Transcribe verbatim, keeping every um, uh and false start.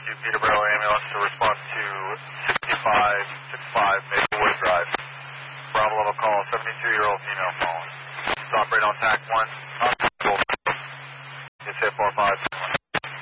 two Peterborough ambulance to respond to sixty-five sixty-five Maplewood Drive. Bravo level call, seventy-two-year-old female phone. Stop right on tack one. It's hit four five.